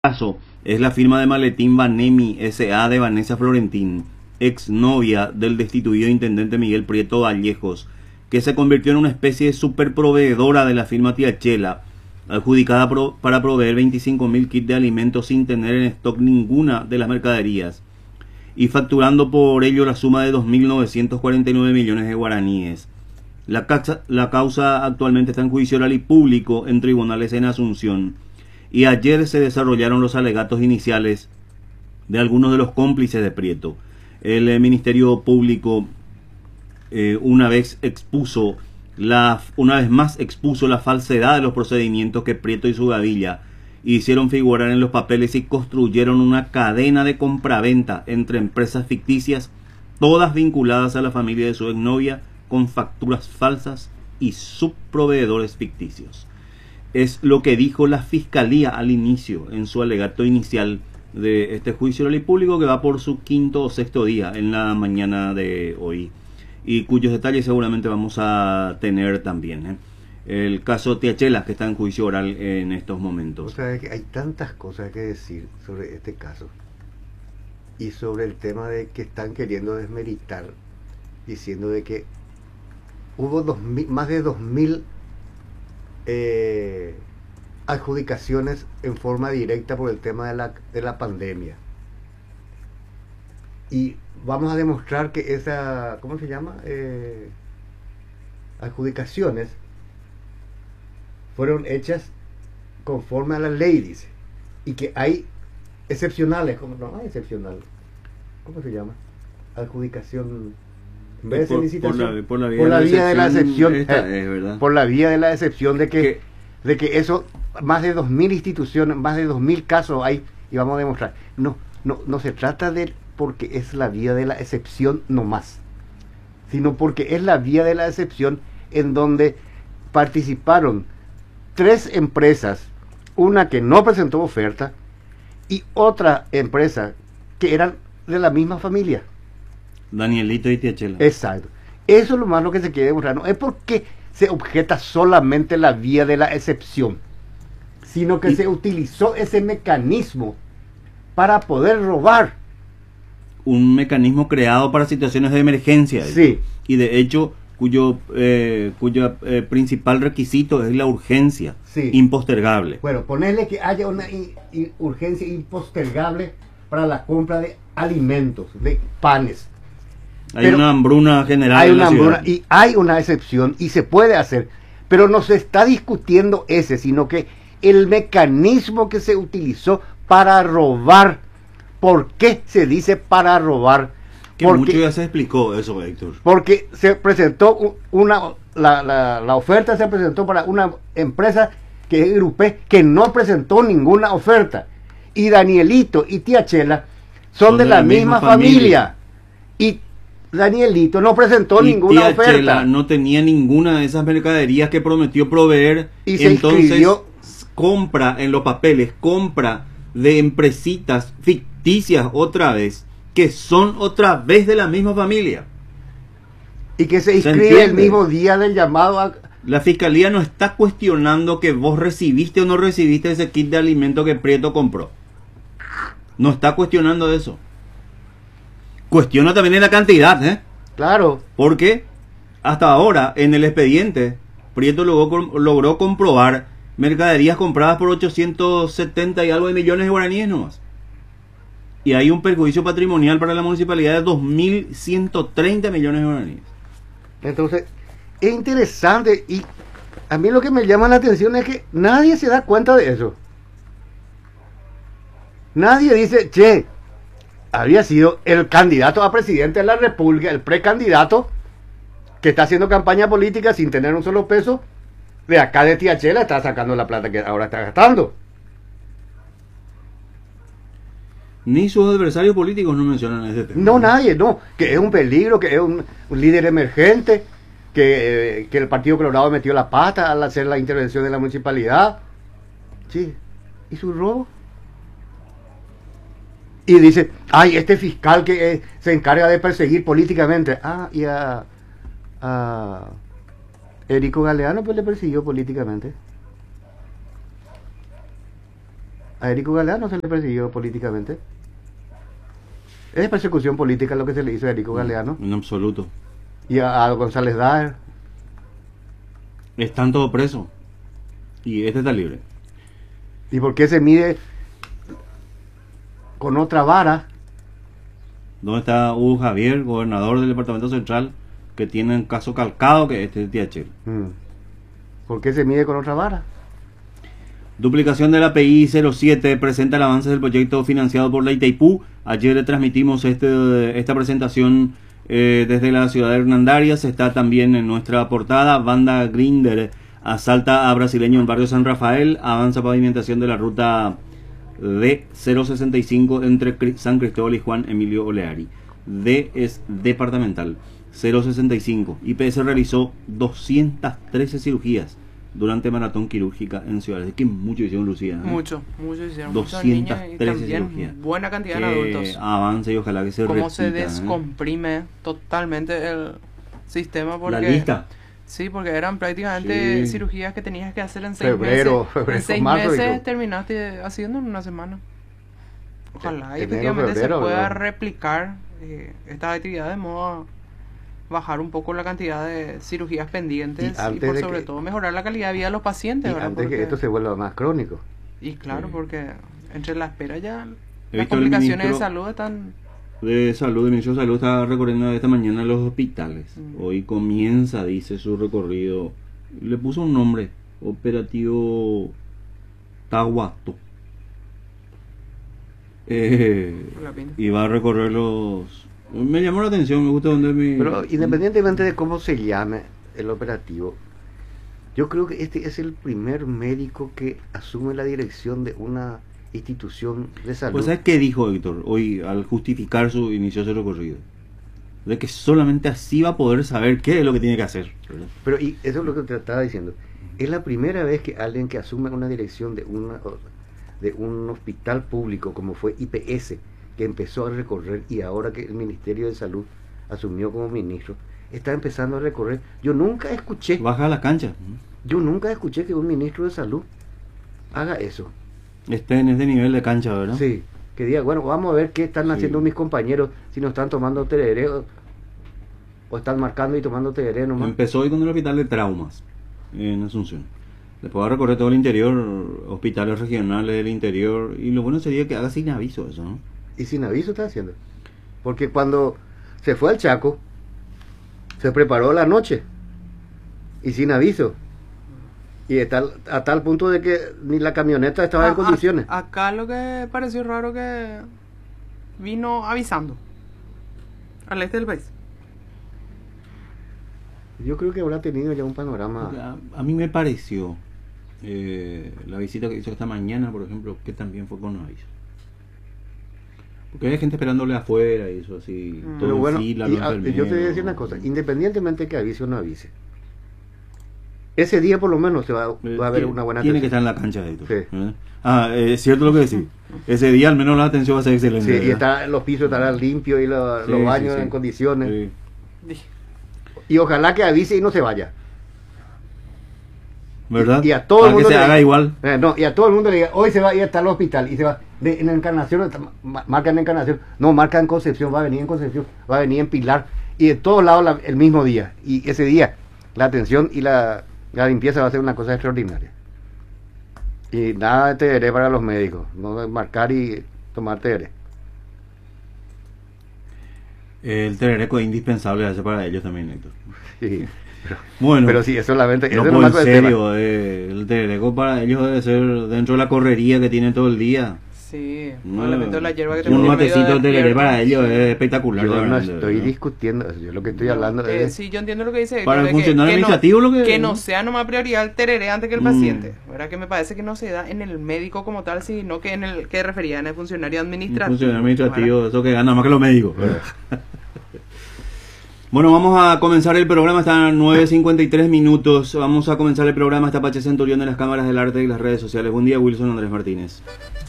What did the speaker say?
caso es la firma de Maletín Vanemi S.A. de Vanessa Florentín, exnovia del destituido intendente Miguel Prieto Vallejos, que se convirtió en una especie de superproveedora de la firma Tiachela, adjudicada para proveer 25.000 kits de alimentos sin tener en stock ninguna de las mercaderías, y facturando por ello la suma de 2.949 millones de guaraníes. La causa actualmente está en juicio oral y público en tribunales en Asunción, y ayer se desarrollaron los alegatos iniciales de algunos de los cómplices de Prieto. El Ministerio Público una vez más expuso la falsedad de los procedimientos que Prieto y su gavilla hicieron figurar en los papeles y construyeron una cadena de compraventa entre empresas ficticias, todas vinculadas a la familia de su exnovia, con facturas falsas y subproveedores ficticios. Es lo que dijo la Fiscalía al inicio, en su alegato inicial de este juicio oral y público, que va por su quinto o sexto día en la mañana de hoy, y cuyos detalles seguramente vamos a tener también. El caso Tiachela, que está en juicio oral en estos momentos. O sea, que hay tantas cosas que decir sobre este caso y sobre el tema de que están queriendo desmeritar, diciendo de que hubo más de 2.000 adjudicaciones en forma directa por el tema de la pandemia, y vamos a demostrar que esa, ¿cómo se llama? Adjudicaciones fueron hechas conforme a la ley, dice, y que hay excepcionales, ¿cómo no hay excepcionales? ¿Cómo se llama? Adjudicación en vez de licitación, por la vía de la excepción, por la vía de la excepción de que eso, más de 2.000 instituciones, más de 2.000 casos hay, y vamos a demostrar. No se trata de porque es la vía de la excepción nomás, sino porque es la vía de la excepción en donde participaron 3 empresas, una que no presentó oferta y otra empresa que eran de la misma familia. Danielito y Tiachela. Exacto. Eso es lo más lo que se quiere demostrar. No es porque se objeta solamente la vía de la excepción, sino que se utilizó ese mecanismo para poder robar. Un mecanismo creado para situaciones de emergencia. Sí. Y de hecho, cuyo principal requisito es la urgencia, sí, impostergable. Bueno, ponerle que haya una urgencia impostergable para la compra de alimentos, de panes. Hay una hambruna general. Hay una hambruna y hay una excepción y se puede hacer, pero no se está discutiendo ese, sino que el mecanismo que se utilizó para robar. ¿Por qué se dice para robar? Que mucho ya se explicó eso, Héctor. Porque se presentó la oferta se presentó para una empresa que es Grupé, que no presentó ninguna oferta. Y Danielito y Tiachela son de la misma familia. Y Danielito no presentó ninguna oferta. Tiachela no tenía ninguna de esas mercaderías que prometió proveer. Y entonces compra en los papeles, compra de empresitas ficticias otra vez, que son otra vez de la misma familia. Y que se inscribe el mismo día del llamado a... La Fiscalía no está cuestionando que vos recibiste o no recibiste ese kit de alimento que Prieto compró. No está cuestionando eso. Cuestiona también en la cantidad, Claro. Porque hasta ahora, en el expediente, Prieto logró comprobar mercaderías compradas por 870 y algo de millones de guaraníes nomás. Y hay un perjuicio patrimonial para la municipalidad de 2.130 millones de guaraníes. Entonces, es interesante, y a mí lo que me llama la atención es que nadie se da cuenta de eso. Nadie dice, che, había sido el candidato a presidente de la República, el precandidato, que está haciendo campaña política sin tener un solo peso, de acá de Tiachela está sacando la plata que ahora está gastando. Ni sus adversarios políticos no mencionan ese tema. No, nadie, no. Que es un peligro, que es un líder emergente, que el Partido Colorado metió la pata al hacer la intervención de la municipalidad. Sí. ¿Y su robo? Y dice, ay, este fiscal que se encarga de perseguir políticamente. Ah, y a Érico Galeano pues le persiguió políticamente. A Erico Galeano se le persiguió políticamente. Es persecución política lo que se le hizo a Erico Galeano. En absoluto. Y a González Daer. Están todos presos. Y este está libre. ¿Y por qué se mide con otra vara? ¿Dónde está Hugo Javier, gobernador del Departamento Central, que tiene un caso calcado que este es DHL? ¿Por qué se mide con otra vara? Duplicación de la PI 07 presenta el avance del proyecto financiado por la Itaipú. Ayer le transmitimos esta presentación desde la ciudad de Hernandarias. Está también en nuestra portada. Banda Grinder asalta a brasileño en barrio San Rafael. Avanza pavimentación de la ruta D 065 entre San Cristóbal y Juan Emilio Oleari. D es departamental 065. IPS realizó 213 cirugías durante maratón quirúrgica en ciudades. Es que mucho hicieron, Lucía, ¿eh? Mucho hicieron. 213 cirugías. Buena cantidad de adultos. Avance y ojalá que se repita. Cómo se descomprime totalmente el sistema. Porque, la lista. Sí, porque eran prácticamente cirugías que tenías que hacer en 6 febrero, meses. En 6 marzo, meses terminaste haciendo en una semana. Ojalá y efectivamente se pueda replicar estas actividades de modo a bajar un poco la cantidad de cirugías pendientes y por sobre todo mejorar la calidad de vida de los pacientes. Y antes que esto se vuelva más crónico. Y claro, porque entre la espera ya las complicaciones de salud están... El Ministro de Salud está recorriendo esta mañana los hospitales. Hoy comienza, dice, su recorrido. Le puso un nombre, Operativo Tahuato. Y va a recorrer los... Me llamó la atención, me gusta donde Pero independientemente de cómo se llame el operativo, yo creo que este es el primer médico que asume la dirección de una institución de salud. Pues ¿sabes qué dijo Héctor hoy al justificar su inicio de recorrido? De que solamente así va a poder saber qué es lo que tiene que hacer, ¿verdad? Pero y eso es lo que te estaba diciendo. Es la primera vez que alguien que asume una dirección de un hospital público como fue IPS, que empezó a recorrer, y ahora que el Ministerio de Salud asumió como ministro, está empezando a recorrer. Yo nunca escuché... Baja a la cancha. Yo nunca escuché que un ministro de Salud haga eso. Esté en ese nivel de cancha, ¿verdad? Sí, que diga, bueno, vamos a ver qué están haciendo mis compañeros, si no están tomando tereré o están marcando y tomando tereré nomás. Empezó hoy con el hospital de traumas en Asunción. Después va a recorrer todo el interior, hospitales regionales del interior, y lo bueno sería que haga sin aviso eso, ¿no? Y sin aviso está haciendo. Porque cuando se fue al Chaco, se preparó la noche. Y sin aviso. Y a tal punto de que ni la camioneta estaba en condiciones. Acá lo que pareció raro que vino avisando. Al este del país. Yo creo que habrá tenido ya un panorama. A mí me pareció la visita que hizo esta mañana, por ejemplo, que también fue con aviso. Porque hay gente esperándole afuera y eso así. Pero bueno, yo te voy a decir una cosa, independientemente que avise o no avise, ese día por lo menos va a haber una buena atención. Tiene que estar en la cancha de esto. Sí. Es cierto lo que decís. Ese día al menos la atención va a ser excelente. Sí, y los pisos estarán limpios y los baños en condiciones. Sí. Y ojalá que avise y no se vaya. ¿Verdad? Y a todo el mundo que se haga igual. Y a todo el mundo le diga, hoy se va a ir hasta el hospital y se va en Encarnación, marcan en Encarnación, no, marca en Concepción, va a venir en Concepción, va a venir en Pilar, y de todos lados el mismo día. Y ese día la atención y la limpieza va a ser una cosa extraordinaria. Y nada de tereré para los médicos, no marcar y tomar tereré. El tereré es indispensable hacer para ellos también, Héctor. Sí. Pero sí, eso solamente no, en serio, el tereré para ellos debe ser dentro de la correría que tienen todo el día. Sí, la hierba que un matecito de tereré para ellos es espectacular. Yo no estoy discutiendo eso, yo lo que estoy hablando es... Sí, yo entiendo lo que dice. Para el funcionario administrativo que no sea nomás prioridad el tereré antes que el paciente. ¿Verdad? Que me parece que no se da en el médico como tal, sino que en el que refería en el funcionario administrativo. El funcionario administrativo, ¿verdad? Eso que gana más que los médicos. Bueno, vamos a comenzar el programa, están 9:53 minutos. Vamos a comenzar el programa, está Pache Centurión de las cámaras del arte y las redes sociales. Buen día, Wilson Andrés Martínez.